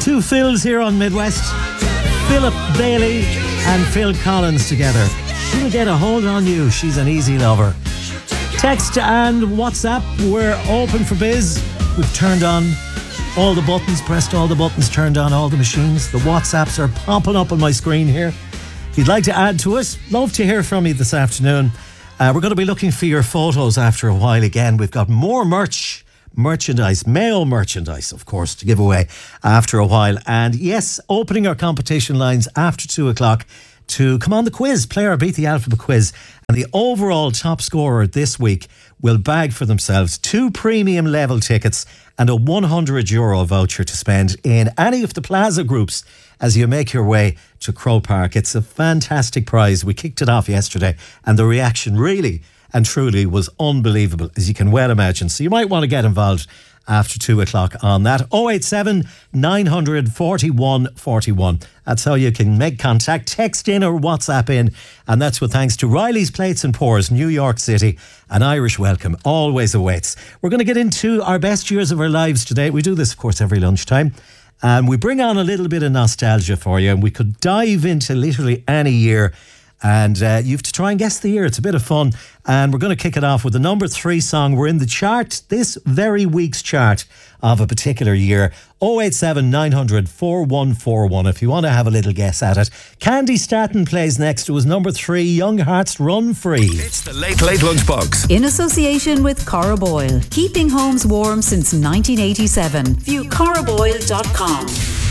Two Phils here on Midwest. Philip Bailey and Phil Collins together. She'll get a hold on you. She's an easy lover. Text and WhatsApp, we're open for biz. We've turned on all the buttons, pressed all the buttons, turned on all the machines. The WhatsApps are popping up on my screen here. If you'd like to add to it, love to hear from you this afternoon. We're going to be looking for your photos after a while again. We've got more merchandise, Mayo merchandise, of course, to give away after a while. And yes, opening our competition lines after 2 o'clock to come on the quiz, play our Beat the Alphabet quiz. And the overall top scorer this week will bag for themselves 2 premium level tickets and a €100 voucher to spend in any of the Plaza groups as you make your way to Croke Park. It's a fantastic prize. We kicked it off yesterday and the reaction really and truly was unbelievable, as you can well imagine. So you might want to get involved after 2 o'clock on that. 087 900 41 41. That's how you can make contact. Text in or WhatsApp in. And that's with thanks to Riley's Plates and Pours, New York City. An Irish welcome always awaits. We're going to get into our best years of our lives today. We do this, of course, every lunchtime. And we bring on a little bit of nostalgia for you. And we could dive into literally any year. And you have to try and guess the year. It's a bit of fun. And we're going to kick it off with the number 3 song. We're in the chart, this very week's chart of a particular year. 087 900 4141 if you want to have a little guess at it. Candy Staton plays next. It was number 3, Young Hearts Run Free. It's the Late Late Lunchbox. In association with Coroboil. Keeping homes warm since 1987. View coroboil.com.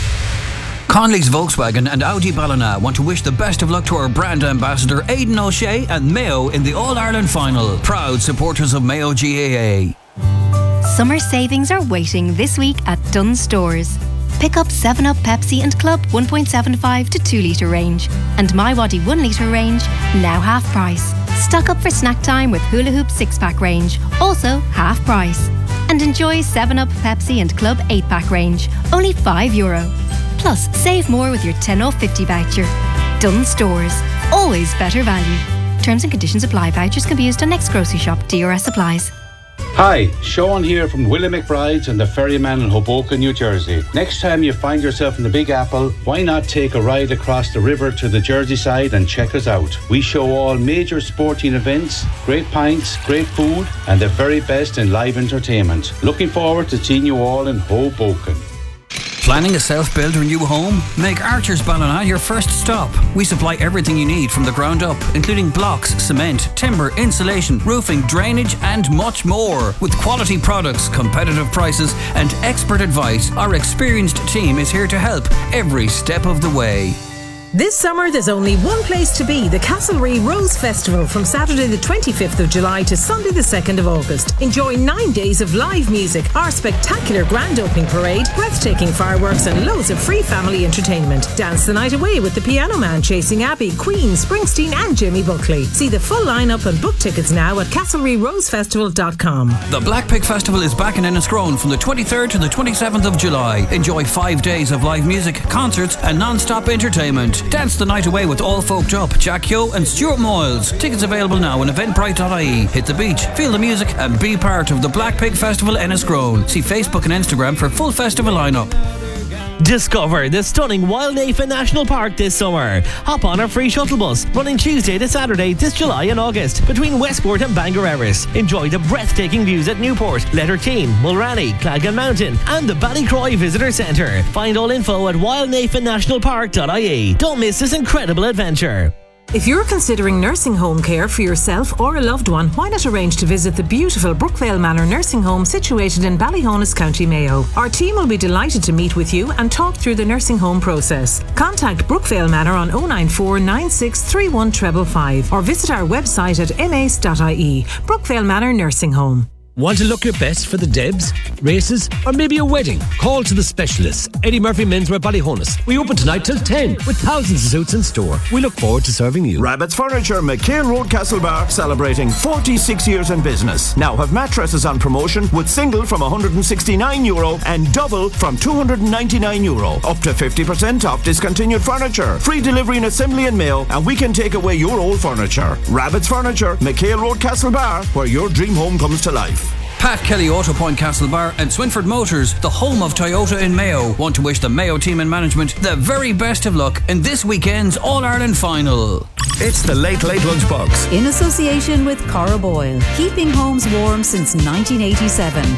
Conley's Volkswagen and Audi Ballina want to wish the best of luck to our brand ambassador Aidan O'Shea and Mayo in the All-Ireland final. Proud supporters of Mayo GAA. Summer savings are waiting this week at Dunnes Stores. Pick up 7up Pepsi and Club 1.75 to 2 litre range and MyWadi 1 litre range, now half price. Stock up for snack time with Hula Hoop 6-pack range, also half price. And enjoy 7up Pepsi and Club 8-pack range, only €5. Plus, save more with your 10 off 50 voucher. Dunnes Stores, always better value. Terms and conditions apply. Vouchers can be used on next grocery shop. DRS supplies. Hi, Sean here from Willie McBride's and the Ferryman in Hoboken, New Jersey. Next time you find yourself in the Big Apple, why not take a ride across the river to the Jersey side and check us out? We show all major sporting events, great pints, great food, and the very best in live entertainment. Looking forward to seeing you all in Hoboken. Planning a self-build or new home? Make Archer's Ballina your first stop. We supply everything you need from the ground up, including blocks, cement, timber, insulation, roofing, drainage and much more. With quality products, competitive prices and expert advice, our experienced team is here to help every step of the way. This summer there's only one place to be, the Castlereagh Rose Festival from Saturday the 25th of July to Sunday the 2nd of August. Enjoy 9 days of live music, our spectacular grand opening parade, breathtaking fireworks and loads of free family entertainment. Dance the night away with the Piano Man, Chasing Abbey, Queen, Springsteen and Jimmy Buckley. See the full lineup and book tickets now at castlereaghrosefestival.com. The Black Pig Festival is back in Enniscrone from the 23rd to the 27th of July. Enjoy 5 days of live music, concerts and non-stop entertainment. Dance the night away with All Folked Up, Jack Keogh and Stuart Moyles. Tickets available now on eventbrite.ie. Hit the beach, feel the music and be part of the Black Pig Festival Enniscrone. See Facebook and Instagram for full festival lineup. Discover the stunning Wildnafen National Park this summer. Hop on our free shuttle bus running Tuesday to Saturday this July and August between Westport and Bangor Erris. Enjoy the breathtaking views at Newport, Letterkeene, Mulranny, Cladgan Mountain and the Ballycroy Visitor Centre. Find all info at wildnafennationalpark.ie. Don't miss this incredible adventure. If you're considering nursing home care for yourself or a loved one, why not arrange to visit the beautiful Brookvale Manor Nursing Home situated in Ballyhonus, County Mayo. Our team will be delighted to meet with you and talk through the nursing home process. Contact Brookvale Manor on 094 9631 555 or visit our website at mace.ie. Brookvale Manor Nursing Home. Want to look your best for the Debs, races, or maybe a wedding? Call to the specialists. Eddie Murphy Menswear Ballyhonus. We open tonight till 10 with thousands of suits in store. We look forward to serving you. Rabbit's Furniture, McHale Road, Castlebar, celebrating 46 years in business. Now have mattresses on promotion with single from €169 and double from €299. Up to 50% off discontinued furniture. Free delivery and assembly and mail, and we can take away your old furniture. Rabbit's Furniture, McHale Road, Castlebar, where your dream home comes to life. Pat Kelly Auto Point Castlebar and Swinford Motors, the home of Toyota in Mayo, want to wish the Mayo team and management the very best of luck in this weekend's All-Ireland final. It's the Late Lunchbox. In association with Cara Boyle, keeping homes warm since 1987.